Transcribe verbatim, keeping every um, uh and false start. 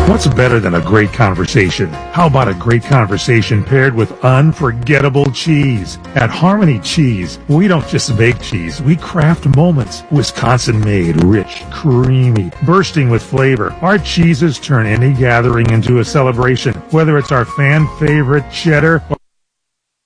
What's better than a great conversation? How about a great conversation paired with unforgettable cheese? At Harmony Cheese, we don't just make cheese, we craft moments. Wisconsin-made, rich, creamy, bursting with flavor. Our cheeses turn any gathering into a celebration, whether it's our fan favorite cheddar or